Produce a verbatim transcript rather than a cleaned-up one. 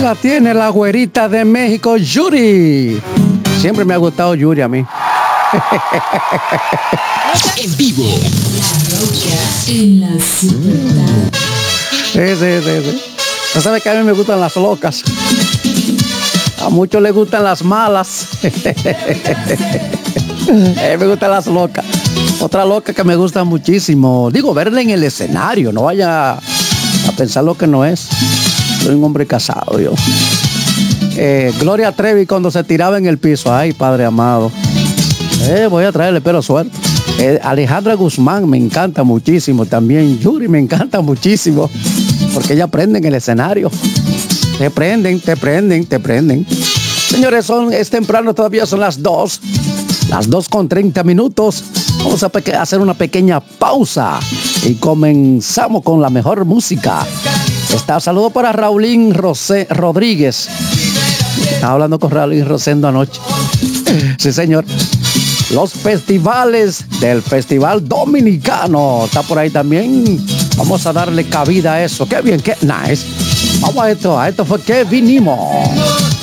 la tiene la güerita de México, Yuri. Siempre me ha gustado Yuri a mí. En vivo. La Roca en la ciudad. Sí, sí, sí, sí. Tú sabes que a mí me gustan las locas. A muchos les gustan las malas. A mí me gustan las locas. Otra loca que me gusta muchísimo. Digo, verla en el escenario. No vaya a pensar lo que no es. Soy un hombre casado yo. Eh, Gloria Trevi cuando se tiraba en el piso. Ay, Padre amado. Eh, voy a traerle pero suerte. Eh, Alejandra Guzmán me encanta muchísimo. También Yuri me encanta muchísimo. Porque ella prende en el escenario. Te prenden, te prenden, te prenden. Señores, son, es temprano, todavía son las dos. Las dos con treinta minutos. Vamos a pe- hacer una pequeña pausa. Y comenzamos con la mejor música. Está saludo para Raulín Rosé, Rodríguez. Estaba hablando con Raulín Rosendo anoche. Sí, señor. Los festivales del Festival Dominicano. Está por ahí también. Vamos a darle cabida a eso. Qué bien, qué nice. Vamos a esto. A esto fue que vinimos.